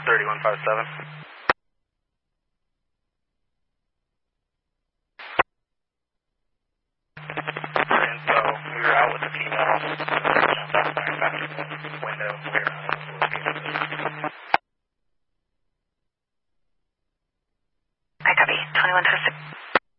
3157. And so we were out with the female. Jumped out the manufacturer's window. We were unable to locate it. I copy. 2126.